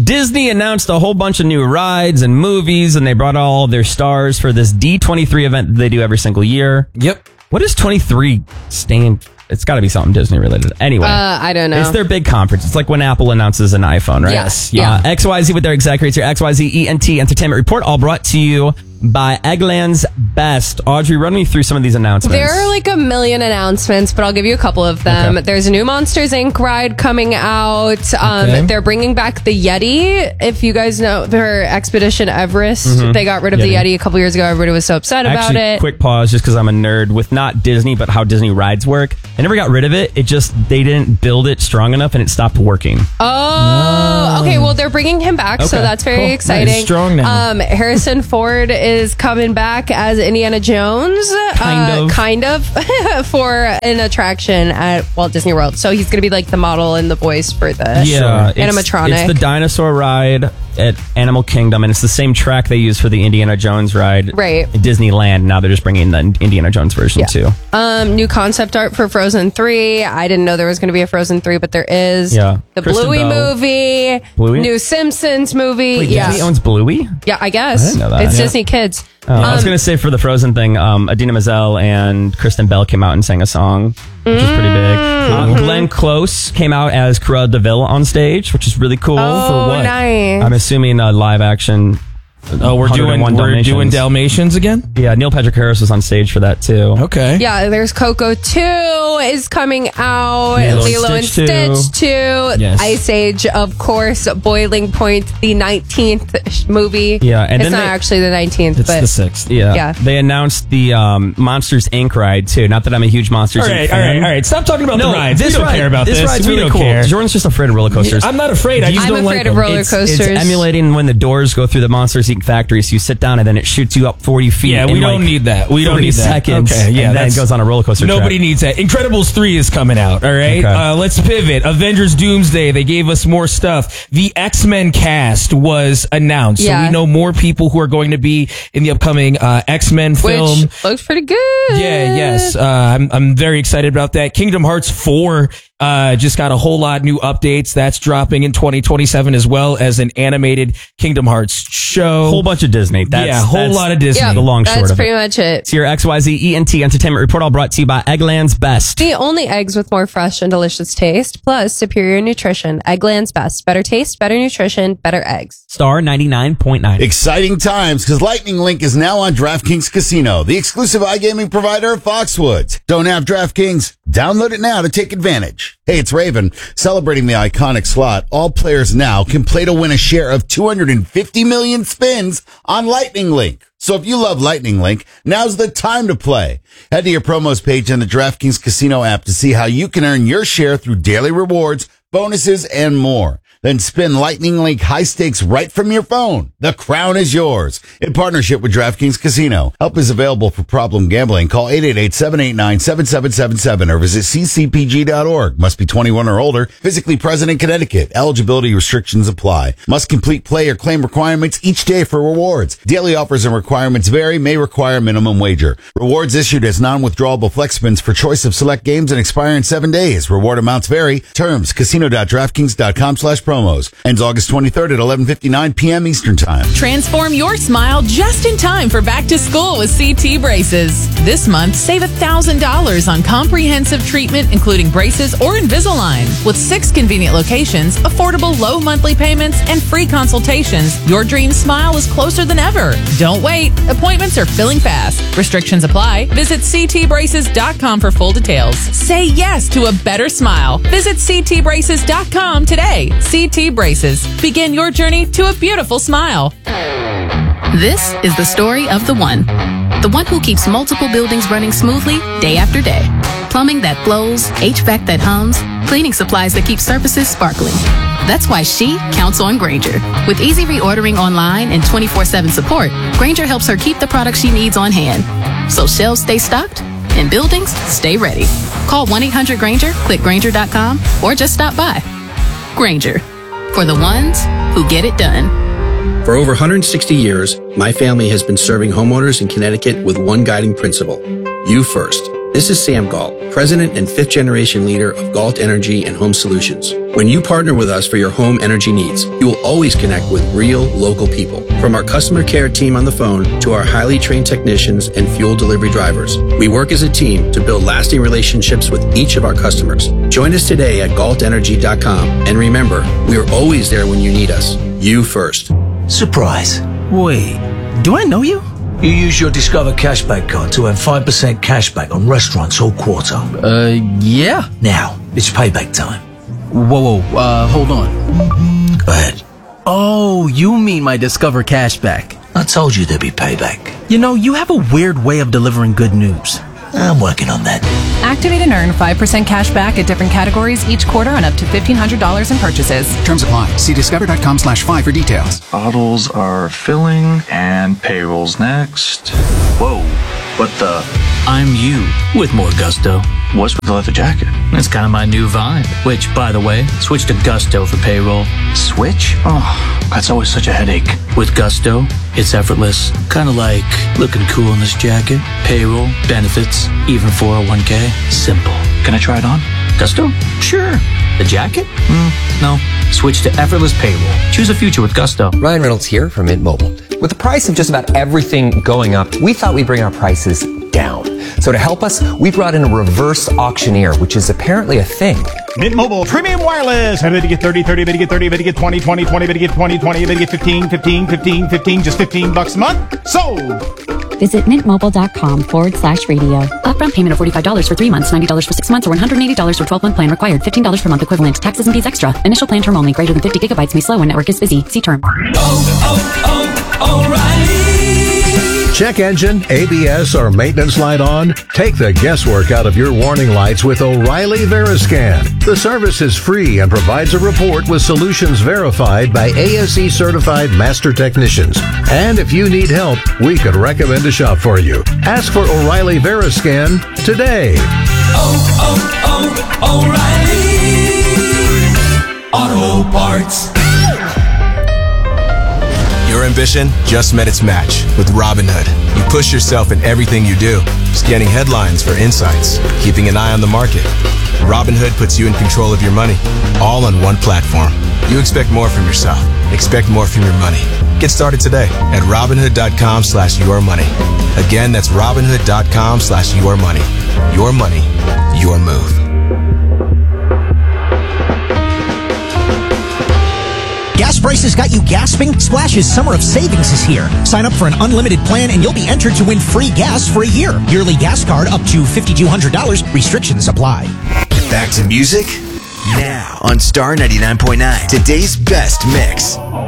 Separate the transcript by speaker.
Speaker 1: Disney announced a whole bunch of new rides and movies, and they brought all their stars for this D23 event that they do every single year.
Speaker 2: Yep.
Speaker 1: What does 23 stand for? It's got to be something Disney related. Anyway.
Speaker 3: I don't know.
Speaker 1: It's their big conference. It's like when Apple announces an iPhone, right?
Speaker 3: Yes.
Speaker 1: Yeah. XYZ with their exec rates, your XYZ ENT Entertainment Report, all brought to you by Eggland's Best. Audrey, run me through some of these announcements.
Speaker 3: There are like a million announcements, but I'll give you a couple of them.
Speaker 1: Okay.
Speaker 3: There's a new Monsters Inc. ride coming out. They're bringing back the Yeti. If you guys know their Expedition Everest, they got rid of the Yeti a couple years ago. Everybody was so upset about it.
Speaker 1: Quick pause, just because I'm a nerd with not Disney, but how Disney rides work. They never got rid of it. It just, they didn't build it strong enough and it stopped working.
Speaker 3: Oh, okay. Well, they're bringing him back, so that's very exciting.
Speaker 2: Nice. Strong now.
Speaker 3: Harrison Ford is coming back as Indiana Jones, kind of for an attraction at Walt Disney World. So he's going to be like the model and the voice for the animatronic.
Speaker 1: It's the dinosaur ride at Animal Kingdom, and it's the same track they use for the Indiana Jones ride at Disneyland. Now they're just bringing the Indiana Jones version too.
Speaker 3: New concept art for Frozen 3. I didn't know there was going to be a Frozen 3, but there is.
Speaker 1: Yeah.
Speaker 3: The
Speaker 1: Kristen
Speaker 3: Bluey
Speaker 1: Bell.
Speaker 3: movie.
Speaker 1: Bluey?
Speaker 3: New Simpsons movie.
Speaker 1: Wait,
Speaker 3: yeah.
Speaker 1: Disney owns Bluey?
Speaker 3: Yeah, I guess.
Speaker 1: I didn't know that.
Speaker 3: It's Disney Kids.
Speaker 1: I was going to say for the Frozen thing, Idina Menzel and Kristen Bell came out and sang a song, which is pretty big. Glenn Close came out as Cruella de Vil on stage, which is really cool.
Speaker 3: Oh,
Speaker 1: for what?
Speaker 3: nice.
Speaker 1: I'm assuming live action.
Speaker 2: Oh, we're doing Dalmatians again?
Speaker 1: Yeah, Neil Patrick Harris was on stage for that too.
Speaker 2: Okay.
Speaker 3: Yeah, there's Coco 2 is coming out. Lilo and Stitch 2.
Speaker 2: Yes.
Speaker 3: Ice Age, of course. Boiling Point, the 19th movie.
Speaker 1: Yeah, and
Speaker 3: it's
Speaker 1: then
Speaker 3: not actually the 19th,
Speaker 2: It's
Speaker 3: but
Speaker 2: the 6th.
Speaker 1: Yeah. They announced the Monsters Inc. ride too. Not that I'm a huge Monsters Inc. fan.
Speaker 2: All right. Stop talking about the rides. We don't care about this.
Speaker 1: This ride's
Speaker 2: We
Speaker 1: really
Speaker 2: don't
Speaker 1: cool.
Speaker 2: care.
Speaker 1: Jordan's just afraid of roller coasters.
Speaker 2: I'm not afraid. I just
Speaker 3: I'm
Speaker 2: don't like
Speaker 3: afraid of
Speaker 2: them.
Speaker 3: roller coasters.
Speaker 1: It's emulating when the doors go through the Monsters Inc. factory, so you sit down and then it shoots you up 40 feet.
Speaker 2: Yeah, we don't need that. We don't need that.
Speaker 1: Seconds,
Speaker 2: Okay, yeah,
Speaker 1: and then it goes on a roller coaster.
Speaker 2: Nobody needs that. Incredibles 3 is coming out. All right,
Speaker 1: Okay.
Speaker 2: let's pivot. Avengers Doomsday. They gave us more stuff. The X-Men cast was announced, so we know more people who are going to be in the upcoming X-Men film.
Speaker 3: Which looks pretty good.
Speaker 2: Yes. I'm very excited about that. Kingdom Hearts 4 just got a whole lot new updates. That's dropping in 2027, as well as an animated Kingdom Hearts show.
Speaker 1: Whole bunch of Disney. That's
Speaker 2: a whole lot of Disney.
Speaker 3: Yeah,
Speaker 1: the long short
Speaker 3: that's
Speaker 1: of
Speaker 3: pretty
Speaker 1: it.
Speaker 3: much it.
Speaker 1: It's your XYZ ENT Entertainment Report, all brought to you by Eggland's Best.
Speaker 3: The only eggs with more fresh and delicious taste, plus superior nutrition. Eggland's Best. Better taste, better nutrition, better eggs.
Speaker 1: Star 99.9.
Speaker 4: Exciting times, because Lightning Link is now on DraftKings Casino, the exclusive iGaming provider of Foxwoods. Don't have DraftKings? Download it now to take advantage. Hey, it's Raven. Celebrating the iconic slot, all players now can play to win a share of 250 million spins on Lightning Link. So if you love Lightning Link, now's the time to play. Head to your promos page in the DraftKings Casino app to see how you can earn your share through daily rewards, bonuses, and more. Then spin Lightning Link high stakes right from your phone. The crown is yours. In partnership with DraftKings Casino. Help is available for problem gambling. Call 888-789-7777 or visit ccpg.org. Must be 21 or older. Physically present in Connecticut. Eligibility restrictions apply. Must complete play or claim requirements each day for rewards. Daily offers and requirements vary. May require minimum wager. Rewards issued as non-withdrawable flex spins for choice of select games and expire in 7 days. Reward amounts vary. Terms. Casino.draftkings.com/promos. Ends August 23rd at 11:59 p.m. Eastern Time.
Speaker 5: Transform your smile just in time for back to school with CT Braces. This month, save $1,000 on comprehensive treatment, including braces or Invisalign. With 6 convenient locations, affordable low monthly payments, and free consultations, your dream smile is closer than ever. Don't wait. Appointments are filling fast. Restrictions apply. Visit ctbraces.com for full details. Say yes to a better smile. Visit ctbraces.com today. CT Braces. Begin your journey to a beautiful smile.
Speaker 6: This is the story of the one who keeps multiple buildings running smoothly day after day. Plumbing that flows, HVAC that hums, cleaning supplies that keep surfaces sparkling. That's why she counts on Grainger. With easy reordering online and 24/7 support, Grainger helps her keep the products she needs on hand. So shelves stay stocked and buildings stay ready. Call 1-800-GRAINGER, click Grainger.com, or just stop by. Grainger, for the ones who get it done.
Speaker 7: For over 160 years, my family has been serving homeowners in Connecticut with one guiding principle: you first. This is Sam Galt, President and 5th generation leader of Galt Energy and Home Solutions. When you partner with us for your home energy needs, you will always connect with real local people. From our customer care team on the phone to our highly trained technicians and fuel delivery drivers, we work as a team to build lasting relationships with each of our customers. Join us today at galtenergy.com. And remember, we are always there when you need us. You first.
Speaker 8: Surprise. Wait, do I know you? You use your Discover Cashback card to earn 5% cashback on restaurants all quarter.
Speaker 9: Yeah.
Speaker 8: Now, it's payback time.
Speaker 9: Whoa, hold on.
Speaker 8: Go ahead.
Speaker 9: Oh, you mean my Discover Cashback.
Speaker 8: I told you there'd be payback.
Speaker 9: You know, you have a weird way of delivering good news.
Speaker 8: I'm working on that.
Speaker 10: Activate and earn 5% cash back at different categories each quarter on up to $1,500 in purchases.
Speaker 11: Terms apply. See discover.com/5 for details.
Speaker 12: Bottles are filling and payroll's next. Whoa, what the?
Speaker 13: I'm you with more gusto.
Speaker 12: What's with the leather jacket?
Speaker 13: It's kind of my new vibe. Which, by the way, switch to Gusto for payroll.
Speaker 12: Switch? Oh, that's always such a headache.
Speaker 13: With Gusto, it's effortless. Kind of like looking cool in this jacket. Payroll, benefits, even 401k. Simple.
Speaker 12: Can I try it on?
Speaker 13: Gusto? Sure. The jacket? No. Switch to effortless payroll. Choose a future with Gusto.
Speaker 14: Ryan Reynolds here from Mint Mobile. With the price of just about everything going up, we thought we'd bring our prices down. So to help us, we brought in a reverse auctioneer, which is apparently a thing.
Speaker 15: Mint Mobile Premium Wireless. I bet you get 30, 30, bet you get 30, bet you get 20, 20, 20, bet you get 20, 20, bet you get 15, 15, 15, 15, just $15 a month. Sold!
Speaker 16: Visit mintmobile.com/radio. Upfront payment of $45 for 3 months, $90 for 6 months, or $180 for 12-month plan required. $15 per month equivalent. Taxes and fees extra. Initial plan term only. Greater than 50 gigabytes may slow when network is busy. See term.
Speaker 17: O'Reilly. Check engine, ABS, or maintenance light on? Take the guesswork out of your warning lights with O'Reilly Veriscan. The service is free and provides a report with solutions verified by ASE certified master technicians. And if you need help, we could recommend a shop for you. Ask for O'Reilly Veriscan today.
Speaker 18: O'Reilly Auto Parts.
Speaker 19: Your ambition just met its match with Robinhood. You push yourself in everything you do, scanning headlines for insights, keeping an eye on the market. Robinhood puts you in control of your money, all on one platform. You expect more from yourself. Expect more from your money. Get started today at Robinhood.com/yourmoney. Again, that's Robinhood.com/yourmoney. Your money, your move.
Speaker 20: Gas prices got you gasping? Splash's Summer of Savings is here. Sign up for an unlimited plan and you'll be entered to win free gas for a year. Yearly gas card up to $5,200. Restrictions apply.
Speaker 21: Back to music now on Star 99.9. Today's best mix.